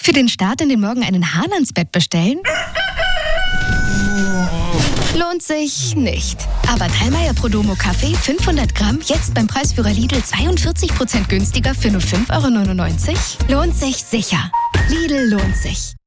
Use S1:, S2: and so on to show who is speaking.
S1: Für den Start in den Morgen einen Hahn ans Bett bestellen? Lohnt sich nicht. Aber Thälmeier Prodomo Kaffee 500 Gramm jetzt beim Preisführer Lidl 42% günstiger für nur 5,99 €? Lohnt sich sicher. Lidl lohnt sich.